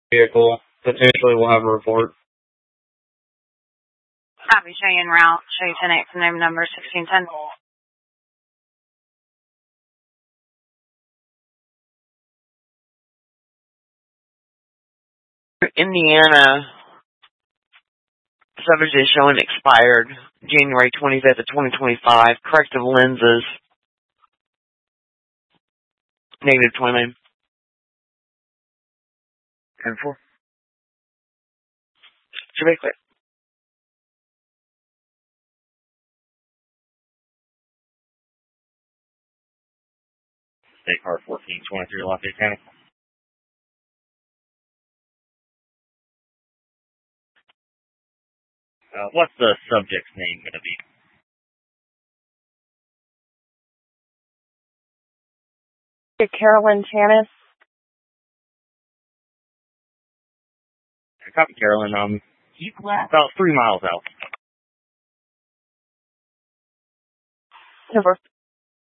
vehicle. Potentially we'll have a report. Copy, show you en route. Show you 10-8 from name and number 1610. Indiana subject is showing expired January 25th of 2025. Corrective lenses. Negative 29. 10-4. Should be clear. State Car 1423 Lafayette County. What's the subject's name going to be? Carolyn Tanis. Copy, Carolyn. Keep about 3 miles out. Number